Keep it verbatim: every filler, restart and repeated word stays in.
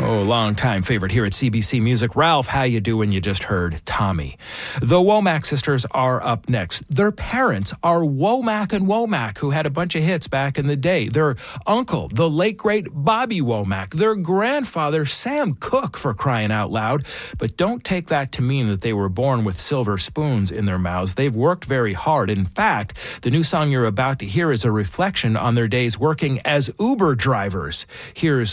Oh, long-time favorite here at C B C Music. Ralph, how you doing? You just heard Tommy. The Womack sisters are up next. Their parents are Womack and Womack, who had a bunch of hits back in the day. Their uncle, the late, great Bobby Womack. Their grandfather, Sam Cooke, for crying out loud. But don't take that to mean that they were born with silver spoons in their mouths. They've worked very hard. In fact, the new song you're about to hear is a reflection on their days working as Uber drivers. Here's